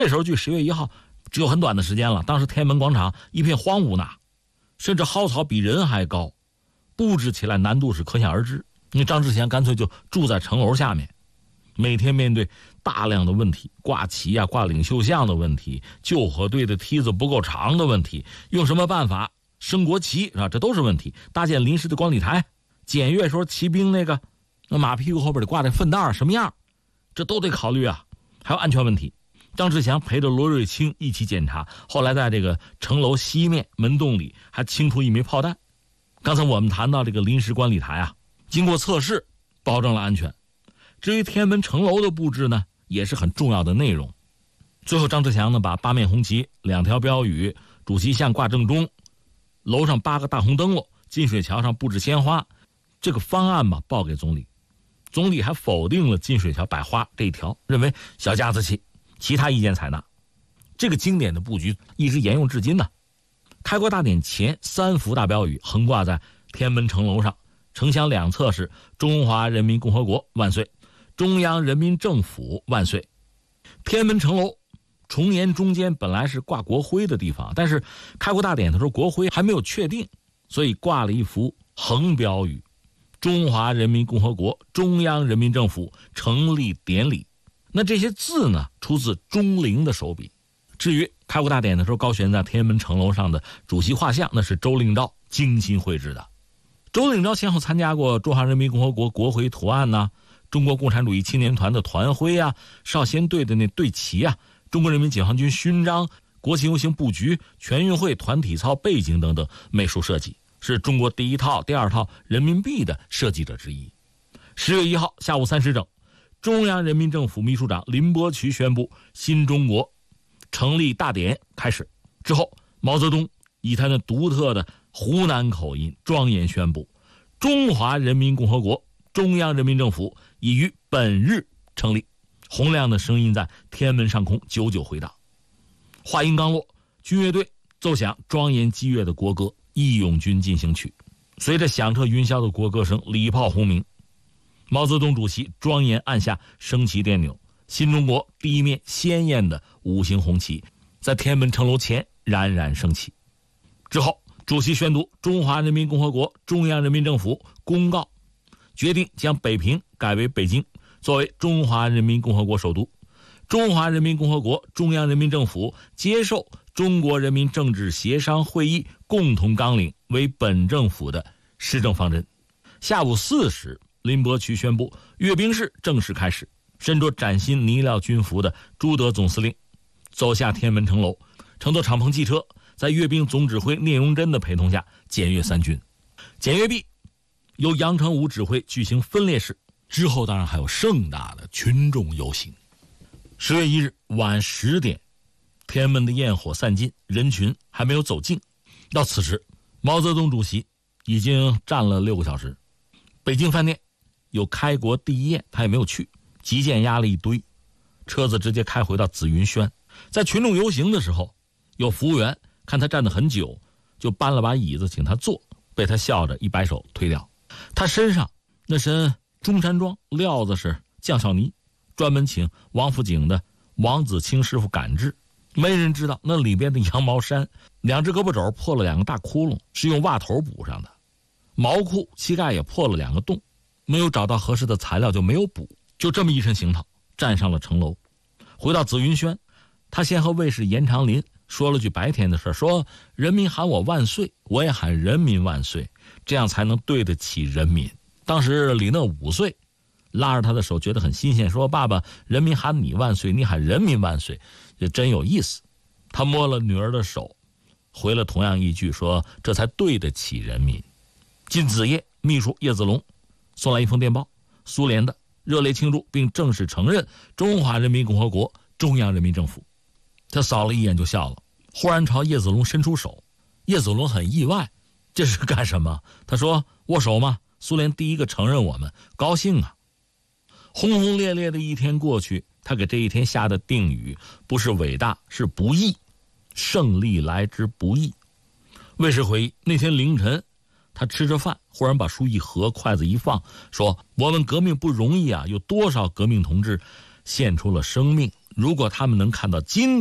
这时候距10月1号只有很短的时间了，当时天安门广场一片荒芜呢，甚至蒿草比人还高，布置起来难度是可想而知。那张志祥干脆就住在城楼下面，每天面对大量的问题，挂旗啊、挂领袖像的问题，救火队的梯子不够长的问题，用什么办法升国旗是吧？这都是问题。搭建临时的观礼台，检阅说骑兵那马屁股后边得挂这粪袋什么样，这都得考虑啊。还有安全问题，张志祥陪着罗瑞卿一起检查，后来在这个城楼西面门洞里还清出一枚炮弹。刚才我们谈到这个临时观礼台啊，经过测试保证了安全。至于天安门城楼的布置呢，也是很重要的内容。最后张志祥呢，把8面红旗、2条标语、主席像挂正中，楼上8个大红灯笼，金水桥上布置鲜花，这个方案嘛报给总理。总理还否定了金水桥摆花这一条，认为小家子气，其他意见采纳。这个经典的布局一直沿用至今呢。开国大典前3幅大标语横挂在天安门城楼上，城墙两侧是中华人民共和国万岁，中央人民政府万岁。天安门城楼重檐中间本来是挂国徽的地方，但是开国大典的时候国徽还没有确定，所以挂了一幅横标语，中华人民共和国中央人民政府成立典礼。那这些字呢，出自钟灵的手笔。至于开国大典的时候高悬在天安门城楼上的主席画像，那是周令钊精心绘制的。周令钊先后参加过中华人民共和国国徽图案呐、中国共产主义青年团的团徽啊、少先队的那队旗啊、中国人民解放军勋章、国庆游行布局、全运会团体操背景等等美术设计，是中国第一套、第二套人民币的设计者之一。10月1号下午3时整，中央人民政府秘书长林伯渠宣布新中国成立大典开始。之后，毛泽东以他那独特的湖南口音庄严宣布，中华人民共和国中央人民政府已于本日成立。洪亮的声音在天安门上空久久回荡。话音刚落，军乐队奏响庄严激越的国歌《义勇军进行曲》，随着响彻云霄的国歌声，礼炮轰鸣，毛泽东主席庄严按下升旗电钮，新中国第一面鲜艳的5星红旗在天安门城楼前冉冉升起。之后，主席宣读中华人民共和国中央人民政府公告，决定将北平改为北京，作为中华人民共和国首都。中华人民共和国中央人民政府接受中国人民政治协商会议共同纲领为本政府的施政方针。下午4时，林伯渠宣布阅兵式正式开始。身着崭新呢料军服的朱德总司令走下天安门城楼，乘坐敞篷汽车，在阅兵总指挥聂荣臻的陪同下检阅三军。检阅毕，由杨成武指挥举行分列式，之后当然还有盛大的群众游行。10月1日晚10点，天安门的焰火散尽，人群还没有走近。到此时，毛泽东主席已经站了6个小时。北京饭店有开国第一宴，他也没有去，急件压了一堆，车子直接开回到紫云轩。在群众游行的时候，有服务员看他站得很久，就搬了把椅子请他坐，被他笑着一摆手推掉。他身上那身中山装料子是酱小呢，专门请王府井的王子清师傅赶制。没人知道那里边的羊毛衫2只胳膊肘破了2个大窟窿，是用袜头补上的，毛裤膝盖也破了2个洞，没有找到合适的材料就没有补，就这么一身行头站上了城楼。回到紫云轩，他先和卫士严长林说了句白天的事，说人民喊我万岁，我也喊人民万岁，这样才能对得起人民。当时李讷5岁，拉着他的手觉得很新鲜，说爸爸，人民喊你万岁，你喊人民万岁，这真有意思。他摸了女儿的手，回了同样一句，说这才对得起人民。近子夜，秘书叶子龙送来一封电报，苏联的热烈庆祝并正式承认中华人民共和国中央人民政府。他扫了一眼就笑了，忽然朝叶子龙伸出手。叶子龙很意外，这是干什么？他说握手吗？苏联第一个承认我们，高兴啊。轰轰烈烈的一天过去，他给这一天下的定语不是伟大，是不易，胜利来之不易。卫士回忆，那天凌晨他吃着饭，忽然把书一合，筷子一放，说我们革命不容易啊，有多少革命同志献出了生命， 如果他们能看到今